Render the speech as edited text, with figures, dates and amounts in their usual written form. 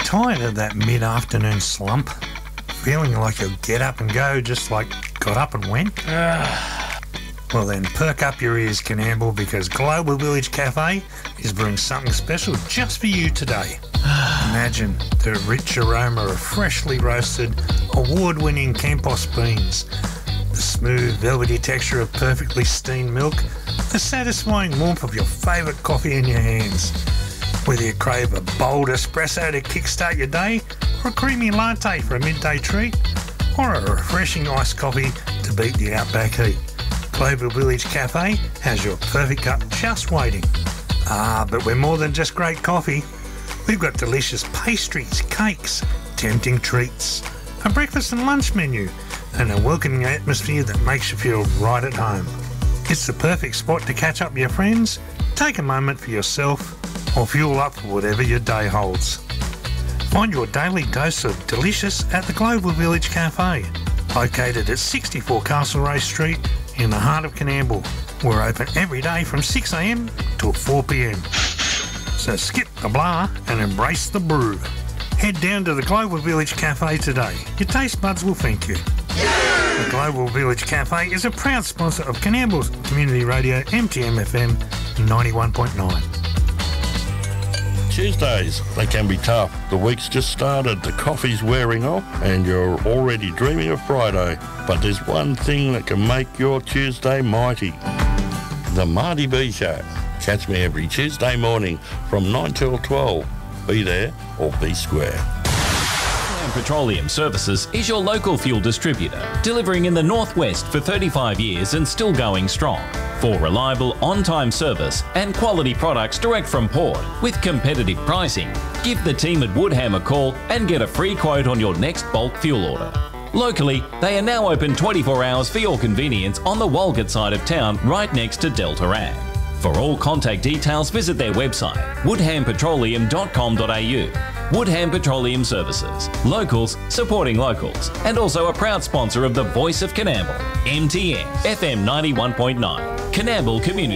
Tired of that mid-afternoon slump? Feeling like you'll get up and go just like got up and went? Well then, perk up your ears, Canamble, because Global Village Cafe is brewing something special just for you today. Imagine the rich aroma of freshly roasted, award-winning Campos beans, the smooth, velvety texture of perfectly steamed milk, the satisfying warmth of your favourite coffee in your hands. Whether you crave a bold espresso to kickstart your day, or a creamy latte for a midday treat, or a refreshing iced coffee to beat the outback heat, Global Village Cafe has your perfect cup just waiting. But we're more than just great coffee. We've got delicious pastries, cakes, tempting treats, a breakfast and lunch menu, and a welcoming atmosphere that makes you feel right at home. It's the perfect spot to catch up with your friends, take a moment for yourself, or fuel up for whatever your day holds. Find your daily dose of delicious at the Global Village Cafe, located at 64 Castlereagh Street in the heart of Canamble. We're open every day from 6 a.m. till 4 p.m. So skip the blah and embrace the brew. Head down to the Global Village Cafe today. Your taste buds will thank you. The Global Village Cafe is a proud sponsor of Canamble's community radio MTM FM 91.9. Tuesdays, they can be tough. The week's just started, the coffee's wearing off, and you're already dreaming of Friday. But there's one thing that can make your Tuesday mighty. The Marty B Show. Catch me every Tuesday morning from 9 till 12. Be there or be square. Petroleum Services is your local fuel distributor, delivering in the Northwest for 35 years and still going strong. For reliable, on-time service and quality products direct from port with competitive pricing, give the team at Woodham a call and get a free quote on your next bulk fuel order. Locally, they are now open 24 hours for your convenience on the Walgett side of town, right next to Delta Ag. For all contact details, visit their website, woodhampetroleum.com.au. Woodham Petroleum Services. Locals supporting locals. And also a proud sponsor of the Voice of Canamble, MTN FM 91.9. Canamble Community.